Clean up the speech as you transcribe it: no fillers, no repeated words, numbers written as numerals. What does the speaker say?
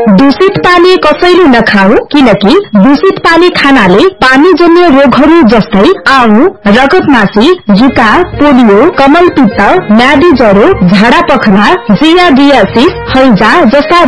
दूषित पानी कसैले नखाऊ, किनकि दूषित पानी खानाले पानीजन्य रोगहरू जस्तै आउँ, रगतमासी, जुका, पोलियो, कमलपित्त, म्यादी ज्वरो, झाडा पखना, जियाडियासिस, हैजा जस्ता